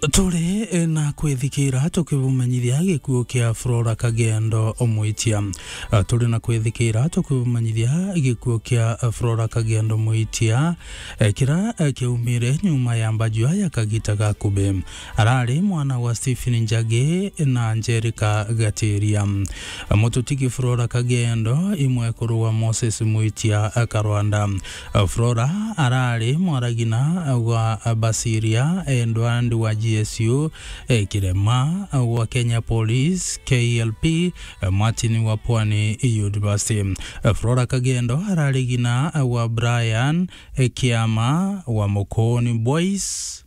Tuli na kwithikira tukibumanyithia gikuo kia Flora Kagendo Muitia. Tuli na kwithikira tukibumanyithia gikuo kia Flora Kagendo Muitia kira kiumire nyuma ya mbajua ya Kagita Gakube. Arari mwana wa Stephen Njagi na Angelica Gatiria. Mututiki Flora Kagendo imwekuru wa Moses Muitia Karwanda. Flora arari mwaragina wa Basiria endwandi wa GSU Kirema wa Kenya Police KLP Martin wa Pwani University. Flora Kagendo ararigina wa Brian Kiama wa Mokoni Boys,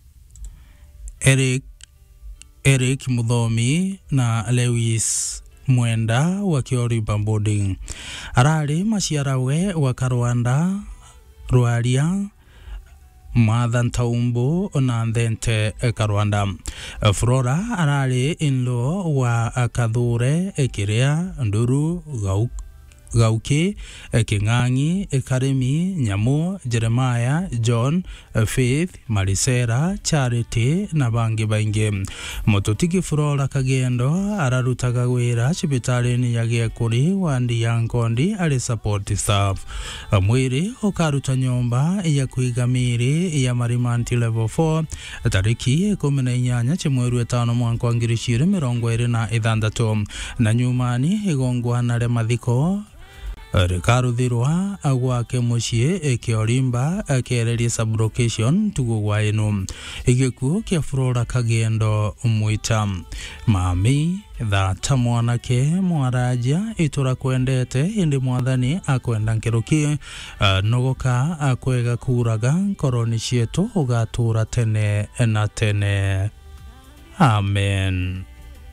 Eric Mudhomi na Lewis Mwenda wa Kioriba Boarding. Arari maciarawe wa Karwanda Ruaria Mathan Taumbo na Ndente Karwanda. Flora arari inlo wa Kadhure Kiria Nduru Gauki Kingangi Karemi Nyamu Jeremiah John Faith Marisera Charity na bangi baingi. Mututiki Flora Kagendo ararutaga wira cibitarini ya Giekuri wandi ya Nkondi ari support staff. Mwiri ukaruta nyumba ya kuigamiri ya Marimanti level 4 tariki 18 chimweru 5 mwaka wa 2026 na nyumani igongwa na mathiko Rikaruthirwa agwake mucie Kiorimba Kereri sublocation tugugwa ino igikuo kia Flora Kagendo Muita. Mami thata mwanake mwaraja itura kwendete indi mwathani akwenda nkiruki nogoka akwega kuraga koroni cietu ugatura tene na tene. Amen.